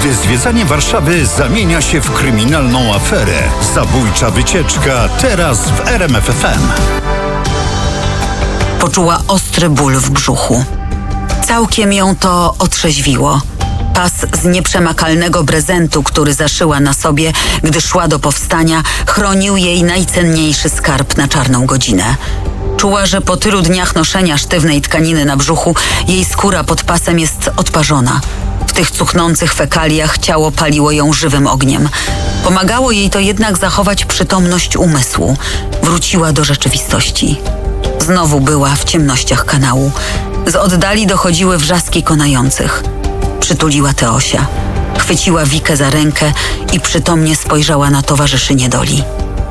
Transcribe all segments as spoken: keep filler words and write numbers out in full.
Gdy zwiedzanie Warszawy zamienia się w kryminalną aferę. Zabójcza wycieczka teraz w R M F F M. Poczuła ostry ból w brzuchu. Całkiem ją to otrzeźwiło. Pas z nieprzemakalnego prezentu, który zaszyła na sobie, gdy szła do powstania, chronił jej najcenniejszy skarb na czarną godzinę. Czuła, że po tylu dniach noszenia sztywnej tkaniny na brzuchu jej skóra pod pasem jest odparzona. W tych cuchnących fekaliach ciało paliło ją żywym ogniem. Pomagało jej to jednak zachować przytomność umysłu. Wróciła do rzeczywistości. Znowu była w ciemnościach kanału. Z oddali dochodziły wrzaski konających. Przytuliła Teosia. Chwyciła Wikę za rękę i przytomnie spojrzała na towarzyszynię Doli.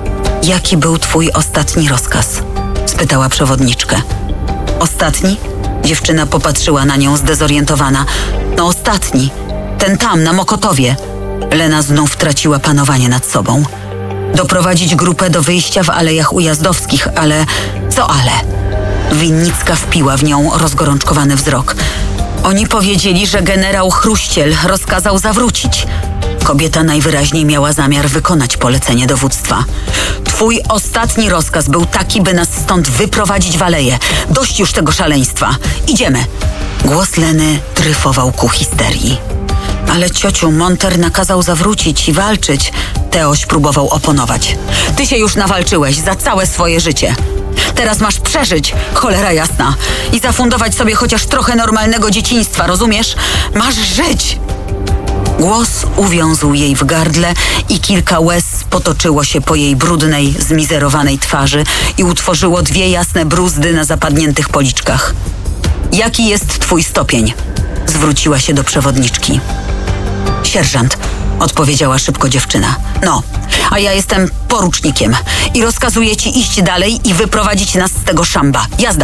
Jaki był twój ostatni rozkaz? Spytała przewodniczkę. Ostatni? Dziewczyna popatrzyła na nią zdezorientowana. No ostatni. Ten tam, na Mokotowie. Lena znów traciła panowanie nad sobą. Doprowadzić grupę do wyjścia w Alejach Ujazdowskich, ale... Co ale? Winnicka wpiła w nią rozgorączkowany wzrok. Oni powiedzieli, że generał Chruściel rozkazał zawrócić. Kobieta najwyraźniej miała zamiar wykonać polecenie dowództwa. Twój ostatni rozkaz był taki, by nas stąd wyprowadzić w Aleje. Dość już tego szaleństwa. Idziemy. Głos Leny dryfował ku histerii. Ale ciociu, Monter nakazał zawrócić i walczyć. Teoś próbował oponować. Ty się już nawalczyłeś za całe swoje życie. Teraz masz przeżyć, cholera jasna, i zafundować sobie chociaż trochę normalnego dzieciństwa, rozumiesz? Masz żyć! Głos uwiązł jej w gardle i kilka łez potoczyło się po jej brudnej, zmizerowanej twarzy i utworzyło dwie jasne bruzdy na zapadniętych policzkach. Jaki jest twój stopień? Zwróciła się do przewodniczki. Sierżant, odpowiedziała szybko dziewczyna. No, a ja jestem porucznikiem i rozkazuję ci iść dalej i wyprowadzić nas z tego szamba. Jazda!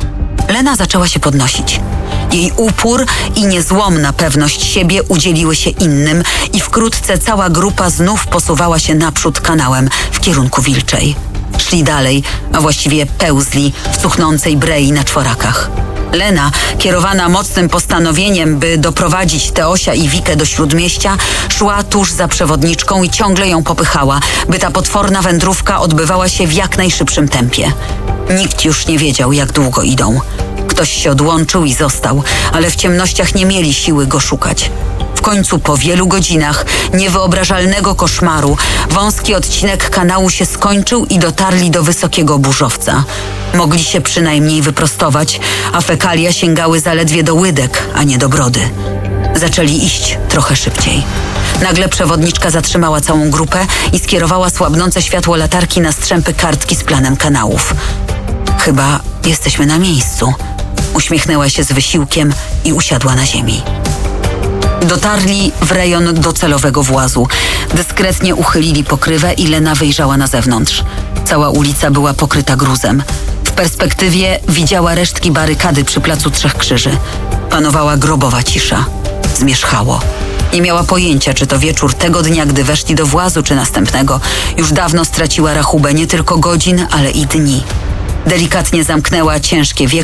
Lena zaczęła się podnosić. Jej upór i niezłomna pewność siebie udzieliły się innym i wkrótce cała grupa znów posuwała się naprzód kanałem w kierunku Wilczej. Szli dalej, a właściwie pełzli w cuchnącej brei na czworakach. Lena, kierowana mocnym postanowieniem, by doprowadzić Teosia i Wikę do Śródmieścia, szła tuż za przewodniczką i ciągle ją popychała, by ta potworna wędrówka odbywała się w jak najszybszym tempie. Nikt już nie wiedział, jak długo idą. Ktoś się odłączył i został, ale w ciemnościach nie mieli siły go szukać. W końcu po wielu godzinach niewyobrażalnego koszmaru wąski odcinek kanału się skończył i dotarli do wysokiego burzowca. Mogli się przynajmniej wyprostować, a fekalia sięgały zaledwie do łydek, a nie do brody. Zaczęli iść trochę szybciej. Nagle przewodniczka zatrzymała całą grupę i skierowała słabnące światło latarki na strzępy kartki z planem kanałów. Chyba jesteśmy na miejscu. Uśmiechnęła się z wysiłkiem i usiadła na ziemi. Dotarli w rejon docelowego włazu. Dyskretnie uchylili pokrywę i Lena wyjrzała na zewnątrz. Cała ulica była pokryta gruzem. W perspektywie widziała resztki barykady przy placu Trzech Krzyży. Panowała grobowa cisza. Zmierzchało. Nie miała pojęcia, czy to wieczór tego dnia, gdy weszli do włazu, czy następnego. Już dawno straciła rachubę nie tylko godzin, ale i dni. Delikatnie zamknęła ciężkie wieki